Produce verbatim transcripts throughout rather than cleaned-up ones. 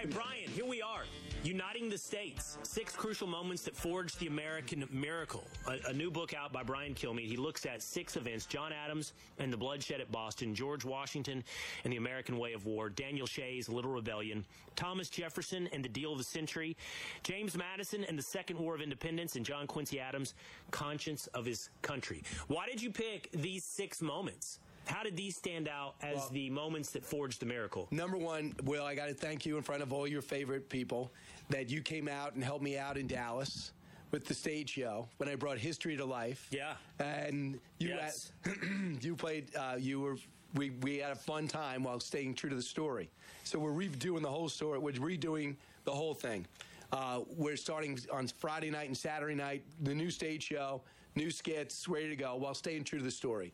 Brian, here we are, uniting the states. Six crucial moments that forged the American miracle. A, a new book out by Brian Kilmeade. He looks at six events: John Adams and the bloodshed at Boston, George Washington and the American way of war, Daniel Shays' Little Rebellion, Thomas Jefferson and the deal of the century, James Madison and the Second War of Independence, and John Quincy Adams' conscience of his country. Why did you pick these six moments? How did these stand out as well, the moments that forged the miracle? Number one, Will, I got to thank you in front of all your favorite people that you came out and helped me out in Dallas with the stage show when I brought history to life. Yeah. And you yes. had, you played, uh, you were, we, we had a fun time while staying true to the story. So we're redoing the whole story. We're redoing the whole thing. Uh, we're starting on Friday night and Saturday night, the new stage show, new skits, ready to go while staying true to the story.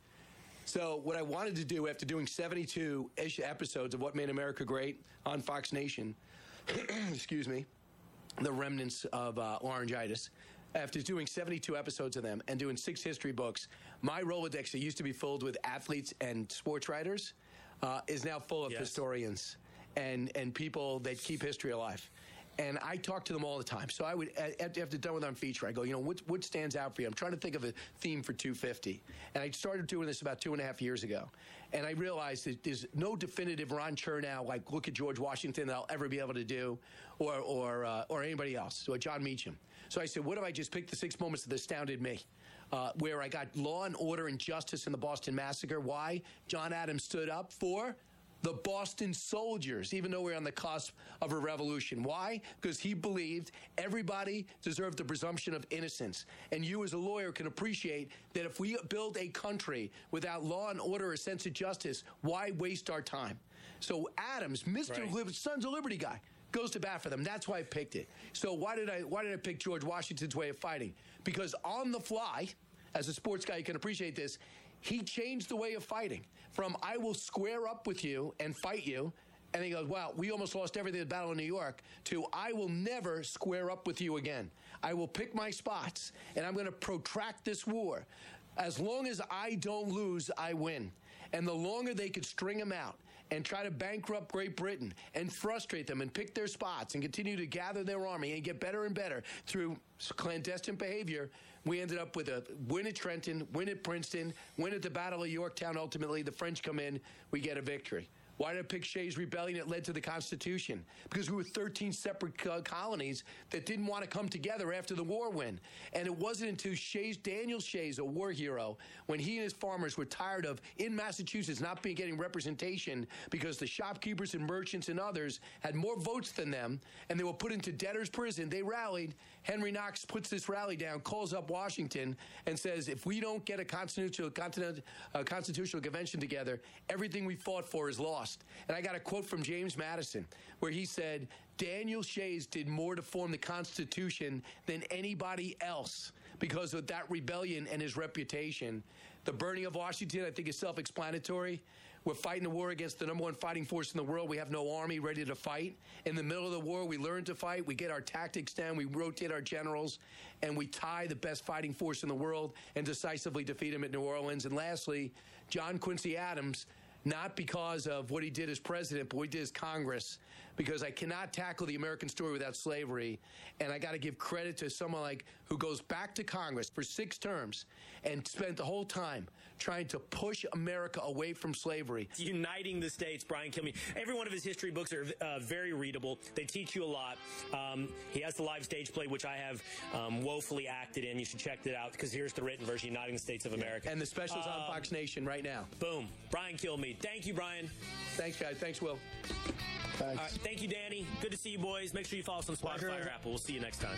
So what I wanted to do after doing seventy-two episodes of What Made America Great on Fox Nation, excuse me, the remnants of uh, laryngitis, after doing seventy-two episodes of them and doing six history books, my Rolodex that used to be filled with athletes and sports writers uh, is now full of yes. historians and, and people that keep history alive. And I talk to them all the time. So I would, after done with on feature, I go, you know, what what stands out for you? I'm trying to think of a theme for two fifty. And I started doing this about two and a half years ago. And I realized that there's no definitive Ron Chernow, like look at George Washington, that I'll ever be able to do, or or uh, or anybody else, or John Meacham. So I said, what if I just picked the six moments that astounded me? Uh, where I got law and order and justice in the Boston Massacre. Why? John Adams stood up for the Boston soldiers, even though we're on the cusp of a revolution. Why? Because he believed everybody deserved the presumption of innocence. And you as a lawyer can appreciate that if we build a country without law and order or sense of justice, why waste our time? So Adams, Mister Right. Lib- Sons of Liberty guy, goes to bat for them. That's why I picked it. So why did I why did I pick George Washington's way of fighting? Because on the fly, as a sports guy, you can appreciate this, he changed the way of fighting from I will square up with you and fight you, and he goes, wow, we almost lost everything at the Battle of New York, to I will never square up with you again. I will pick my spots, and I'm going to protract this war. As long as I don't lose, I win. And the longer they could string him out and try to bankrupt Great Britain and frustrate them and pick their spots and continue to gather their army and get better and better through clandestine behavior, we ended up with a win at Trenton, win at Princeton, win at the Battle of Yorktown. Ultimately, the French come in, we get a victory. Why did I pick Shays' Rebellion? It led to the Constitution. Because we were thirteen separate co- colonies that didn't want to come together after the war win. And it wasn't until Shays, Daniel Shays, a war hero, when he and his farmers were tired of, in Massachusetts, not being getting representation because the shopkeepers and merchants and others had more votes than them, and they were put into debtor's prison. They rallied. Henry Knox puts this rally down, calls up Washington, and says, if we don't get a constitutional, a constitutional convention together, everything we fought for is lost. And I got a quote from James Madison where he said, Daniel Shays did more to form the Constitution than anybody else because of that rebellion and his reputation. The burning of Washington, I think, is self-explanatory. We're fighting a war against the number one fighting force in the world. We have no army ready to fight. In the middle of the war, we learn to fight. We get our tactics down. We rotate our generals. And we tie the best fighting force in the world and decisively defeat him at New Orleans. And lastly, John Quincy Adams, not because of what he did as president, but what he did as Congress, because I cannot tackle the American story without slavery. And I got to give credit to someone like who goes back to Congress for six terms and spent the whole time trying to push America away from slavery. Uniting the states, Brian Kilmeade. Every one of his history books are uh, very readable. They teach you a lot. Um, he has the live stage play, which I have um, woefully acted in. You should check that out because here's the written version, Uniting the States of America. And the special's um, on Fox Nation right now. Boom. Brian Kilmeade. Thank you, Brian. Thanks, guys. Thanks, Will. Thanks. All right, thank you, Danny. Good to see you, boys. Make sure you follow us on Spotify or Apple. We'll see you next time.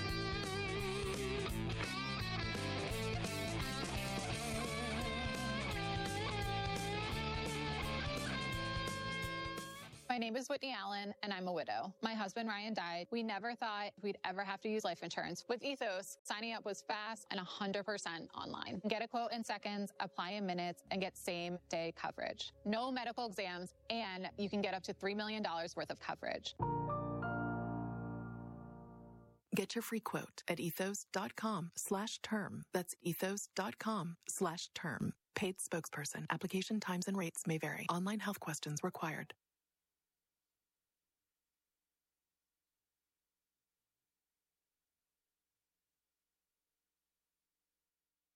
My name is Whitney Allen, and I'm a widow. My husband, Ryan, died. We never thought we'd ever have to use life insurance. With Ethos, signing up was fast and one hundred percent online. Get a quote in seconds, apply in minutes, and get same-day coverage. No medical exams, and you can get up to three million dollars worth of coverage. Get your free quote at ethos.com slash term. That's ethos.com slash term. Paid spokesperson. Application times and rates may vary. Online health questions required.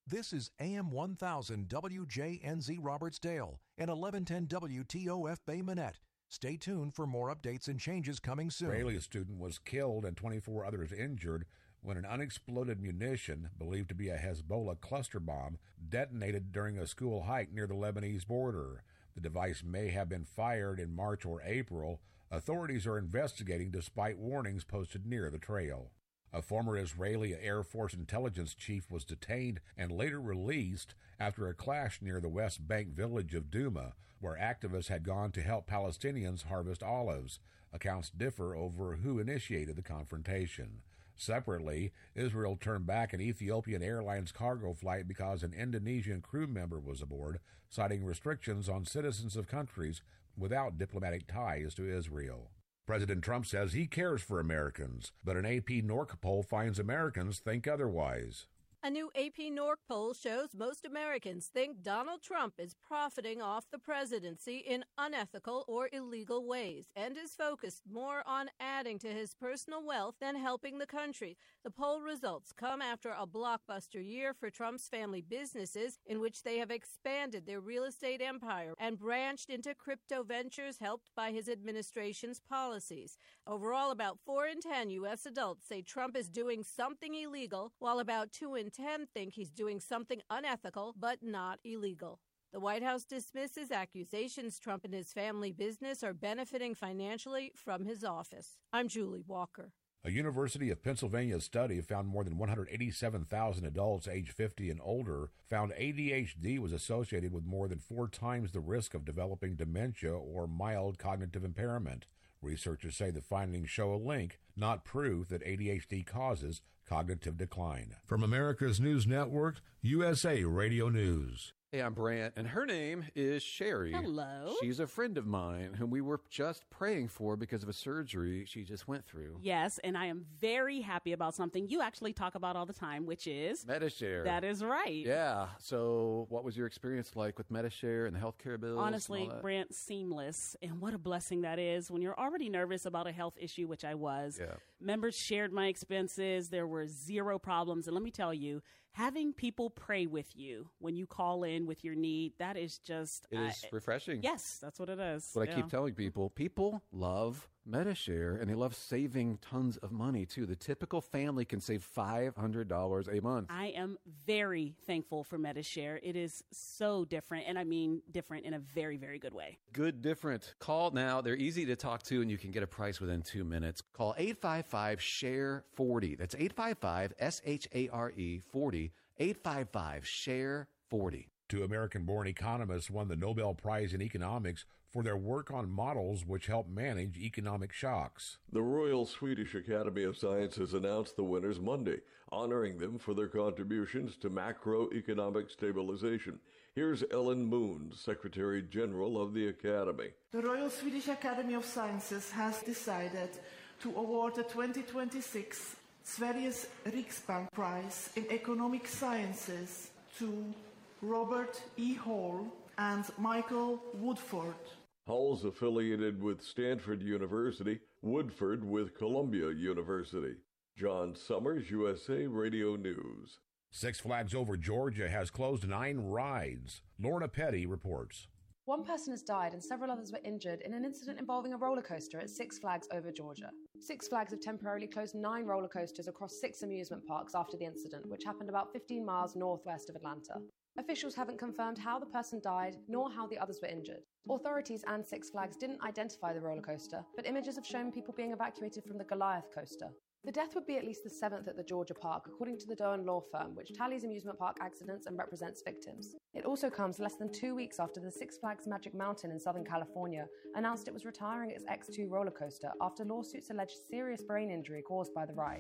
This is A M one thousand W J N Z Robertsdale and eleven ten W T O F Bay Minette. Stay tuned for more updates and changes coming soon. Israeli student was killed and twenty-four others injured when an unexploded munition, believed to be a Hezbollah cluster bomb, detonated during a school hike near the Lebanese border. The device may have been fired in March or April. Authorities are investigating despite warnings posted near the trail. A former Israeli Air Force intelligence chief was detained and later released after a clash near the West Bank village of Duma, where activists had gone to help Palestinians harvest olives. Accounts differ over who initiated the confrontation. Separately, Israel turned back an Ethiopian Airlines cargo flight because an Indonesian crew member was aboard, citing restrictions on citizens of countries without diplomatic ties to Israel. President Trump says he cares for Americans, but an A P Norc poll finds Americans think otherwise. A new A P Norc poll shows most Americans think Donald Trump is profiting off the presidency in unethical or illegal ways and is focused more on adding to his personal wealth than helping the country. The poll results come after a blockbuster year for Trump's family businesses, in which they have expanded their real estate empire and branched into crypto ventures helped by his administration's policies. Overall, about four in ten U S adults say Trump is doing something illegal, while about two in ten think he's doing something unethical but not illegal. The White House dismisses accusations Trump and his family business are benefiting financially from his office. I'm Julie Walker. A University of Pennsylvania study found more than one hundred eighty-seven thousand adults age fifty and older found A D H D was associated with more than four times the risk of developing dementia or mild cognitive impairment. Researchers say the findings show a link, not proof, that A D H D causes cognitive decline. From America's News Network, U S A Radio News. Hey, I'm Brant, and her name is Sherry. Hello. She's a friend of mine whom we were just praying for because of a surgery she just went through. Yes, and I am very happy about something you actually talk about all the time, which is Medi-Share. That is right. Yeah. So what was your experience like with Medi-Share and the healthcare bills? Honestly, Brant, seamless. And what a blessing that is when you're already nervous about a health issue, which I was. Yeah. Members shared my expenses. There were zero problems. And let me tell you, having people pray with you when you call in with your need, that is just... It is uh, refreshing. Yes, that's what it is. What yeah. I keep telling people, people love Medi-Share, and they love saving tons of money, too. The typical family can save five hundred dollars a month. I am very thankful for Medi-Share. It is so different, and I mean different in a very, very good way. Good different. Call now. They're easy to talk to, and you can get a price within two minutes. Call eight five five, S H A R E, forty. That's eight five five, S H A R E, forty. eight five five, S H A R E, forty. Two American-born economists won the Nobel Prize in Economics for their work on models which help manage economic shocks. The Royal Swedish Academy of Sciences announced the winners Monday, honoring them for their contributions to macroeconomic stabilization. Here's Ellen Moon, Secretary General of the Academy. The Royal Swedish Academy of Sciences has decided to award the twenty twenty-six Sveriges Riksbank Prize in Economic Sciences to Robert E. Hall and Michael Woodford. Hall's affiliated with Stanford University, Woodford with Columbia University. John Summers, U S A Radio News. Six Flags Over Georgia has closed nine rides. Lorna Petty reports. One person has died and several others were injured in an incident involving a roller coaster at Six Flags Over Georgia. Six Flags have temporarily closed nine roller coasters across six amusement parks after the incident, which happened about fifteen miles northwest of Atlanta. Officials haven't confirmed how the person died nor how the others were injured. Authorities and Six Flags didn't identify the roller coaster, but images have shown people being evacuated from the Goliath coaster. The death would be at least the seventh at the Georgia park, according to the Doan law firm, which tallies amusement park accidents and represents victims. It also comes less than two weeks after the Six Flags Magic Mountain in Southern California announced it was retiring its X two roller coaster after lawsuits alleged serious brain injury caused by the ride.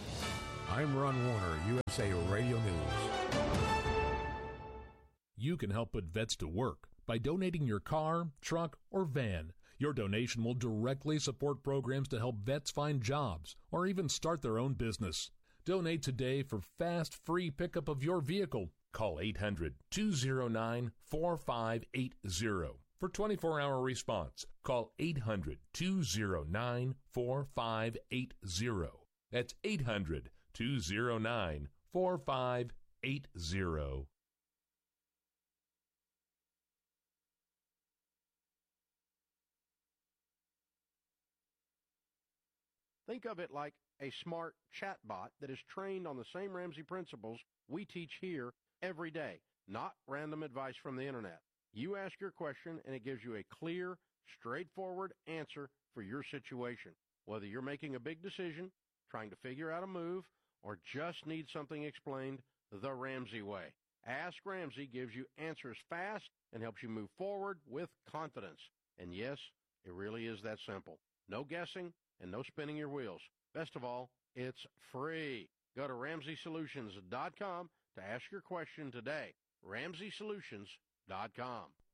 I'm Ron Warner, U S A Radio News. You can help put vets to work by donating your car, truck, or van. Your donation will directly support programs to help vets find jobs or even start their own business. Donate today for fast, free pickup of your vehicle. Call eight hundred, two oh nine, four five eight oh. For twenty-four hour response, call eight hundred, two oh nine, four five eight oh. That's eight hundred, two oh nine, four five eight oh. eight zero. Think of it like a smart chatbot that is trained on the same Ramsey principles we teach here every day, not random advice from the internet. You ask your question and it gives you a clear, straightforward answer for your situation. Whether you're making a big decision, trying to figure out a move, or just need something explained the Ramsey way. Ask Ramsey gives you answers fast and helps you move forward with confidence. And yes, it really is that simple. No guessing and no spinning your wheels. Best of all, it's free. Go to Ramsey Solutions dot com to ask your question today. Ramsey Solutions dot com.